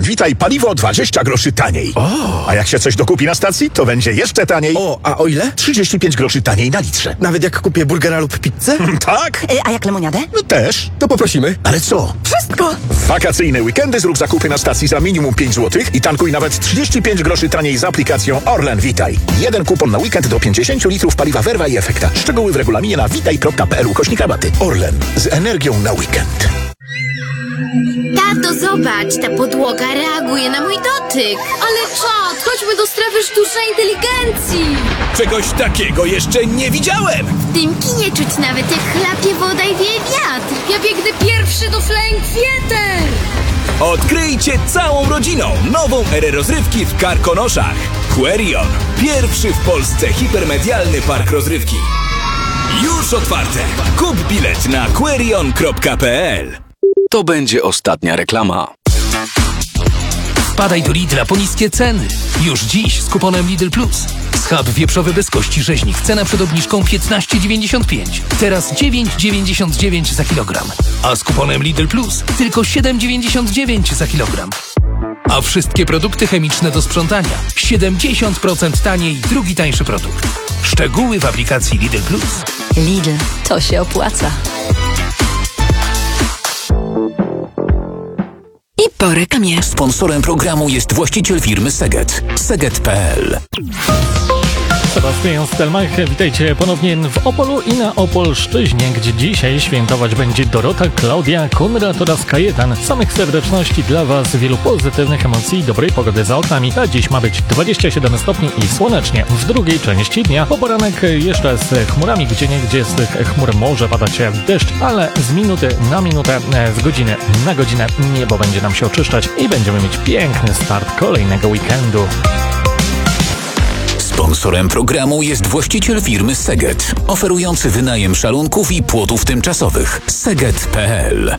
Witaj paliwo 20 groszy taniej. A jak się coś dokupi na stacji, to będzie jeszcze taniej. A o ile? 35 groszy taniej na litrze. Nawet jak kupię burgera lub pizzę? Tak? A jak lemoniadę? No też. To poprosimy. Ale co? Wszystko! W wakacyjne weekendy zrób zakupy na stacji za minimum 5 zł i tankuj nawet 35 groszy taniej z aplikacją Orlen Witaj. Jeden kupon na weekend do 50 litrów paliwa Verva i Efekta. Szczegóły w regulaminie na witaj.pl/rabaty. Orlen. Z energią na weekend. Tato, zobacz, ta podłoga reaguje na mój dotyk. Ale czad, chodźmy do strefy sztucznej inteligencji. Czegoś takiego jeszcze nie widziałem! W tym kinie czuć nawet jak chlapie woda i wieje wiatr. Ja biegnę pierwszy do Flying Theater. Odkryjcie całą rodziną nową erę rozrywki w Karkonoszach. Querion. Pierwszy w Polsce hipermedialny park rozrywki. Już otwarte. Kup bilet na querion.pl. To będzie ostatnia reklama. Wpadaj do Lidla po niskie ceny. Już dziś z kuponem Lidl Plus. Schab wieprzowy bez kości rzeźnik. Cena przed obniżką 15,95. Teraz 9,99 za kilogram. A z kuponem Lidl Plus tylko 7,99 za kilogram. A wszystkie produkty chemiczne do sprzątania 70% taniej. Drugi tańszy produkt. Szczegóły w aplikacji Lidl Plus. Lidl, to się opłaca. I po reklamie. Sponsorem programu jest właściciel firmy Seget. Seget.pl. Sebastian Stelmach, witajcie ponownie w Opolu i na Opolszczyźnie, gdzie dzisiaj świętować będzie Dorota, Klaudia, Konrad oraz Kajetan. Samych serdeczności dla Was, wielu pozytywnych emocji i dobrej pogody za oknami. A dziś ma być 27 stopni i słonecznie. W drugiej części dnia poporanek jeszcze z chmurami, gdzieniegdzie z tych chmur może padać deszcz, ale z minuty na minutę, z godziny na godzinę niebo będzie nam się oczyszczać i będziemy mieć piękny start kolejnego weekendu. Sponsorem programu jest właściciel firmy Seget, oferujący wynajem szalunków i płotów tymczasowych. Seget.pl.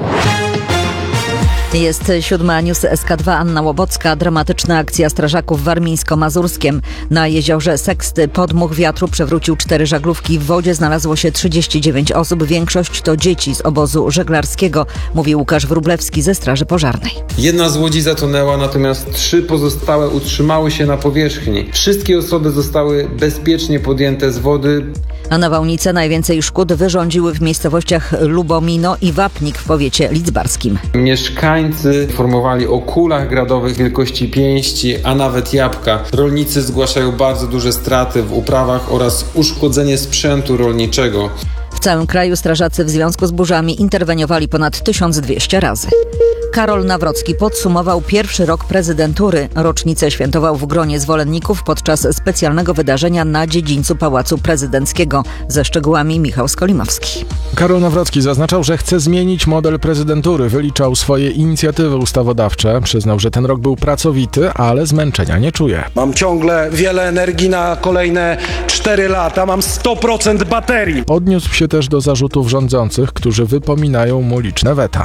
Jest 7 News SK2, Anna Łobocka. Dramatyczna akcja strażaków w Warmińsko-Mazurskiem. Na jeziorze Seksty podmuch wiatru przewrócił 4 żaglówki. W wodzie znalazło się 39 osób. Większość to dzieci z obozu żeglarskiego, mówi Łukasz Wróblewski ze Straży Pożarnej. Jedna z łodzi zatonęła, natomiast 3 pozostałe utrzymały się na powierzchni. Wszystkie osoby zostały bezpiecznie podjęte z wody. A nawałnice najwięcej szkód wyrządziły w miejscowościach Lubomino i Wapnik w powiecie lidzbarskim. Mieszkańcy informowali o kulach gradowych wielkości pięści, a nawet jabłka. Rolnicy zgłaszają bardzo duże straty w uprawach oraz uszkodzenie sprzętu rolniczego. W całym kraju strażacy w związku z burzami interweniowali ponad 1200 razy. Karol Nawrocki podsumował pierwszy rok prezydentury. Rocznicę świętował w gronie zwolenników podczas specjalnego wydarzenia na dziedzińcu Pałacu Prezydenckiego. Ze szczegółami Michał Skolimowski. Karol Nawrocki zaznaczał, że chce zmienić model prezydentury. Wyliczał swoje inicjatywy ustawodawcze. Przyznał, że ten rok był pracowity, ale zmęczenia nie czuje. Mam ciągle wiele energii na kolejne 4 lata. Mam 100% baterii. Odniósł się też do zarzutów rządzących, którzy wypominają mu liczne weta.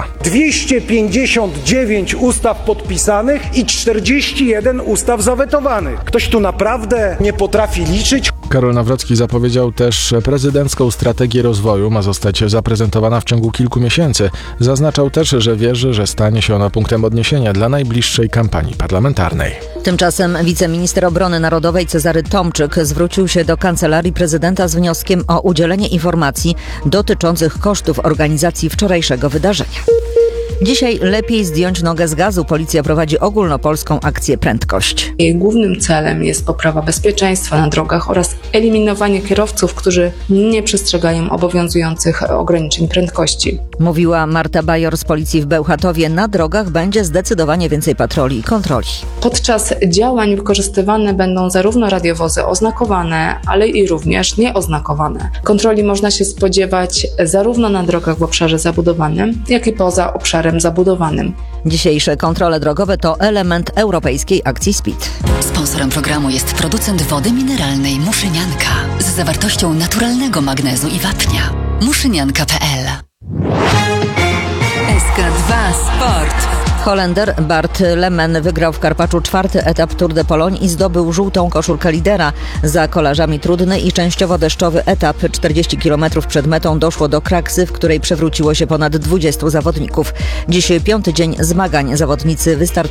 259 ustaw podpisanych i 41 ustaw zawetowanych. Ktoś tu naprawdę nie potrafi liczyć? Karol Nawrocki zapowiedział też, że prezydencką strategię rozwoju ma zostać zaprezentowana w ciągu kilku miesięcy. Zaznaczał też, że wierzy, że stanie się ona punktem odniesienia dla najbliższej kampanii parlamentarnej. Tymczasem wiceminister obrony narodowej Cezary Tomczyk zwrócił się do Kancelarii Prezydenta z wnioskiem o udzielenie informacji dotyczących kosztów organizacji wczorajszego wydarzenia. Dzisiaj lepiej zdjąć nogę z gazu. Policja prowadzi ogólnopolską akcję Prędkość. Jej głównym celem jest poprawa bezpieczeństwa na drogach oraz eliminowanie kierowców, którzy nie przestrzegają obowiązujących ograniczeń prędkości. Mówiła Marta Bajor z Policji w Bełchatowie. Na drogach będzie zdecydowanie więcej patroli i kontroli. Podczas działań wykorzystywane będą zarówno radiowozy oznakowane, ale i również nieoznakowane. Kontroli można się spodziewać zarówno na drogach w obszarze zabudowanym, jak i poza obszarem zabudowanym. Dzisiejsze kontrole drogowe to element europejskiej akcji SPEED. Sponsorem programu jest producent wody mineralnej Muszynianka z zawartością naturalnego magnezu i wapnia. Muszynianka.pl. SK2 Sport. Holender Bart Lemen wygrał w Karpaczu 4. etap Tour de Pologne i zdobył żółtą koszulkę lidera. Za kolarzami trudny i częściowo deszczowy etap. 40 km przed metą doszło do kraksy, w której przewróciło się ponad 20 zawodników. Dziś 5. dzień zmagań. Zawodnicy wystartują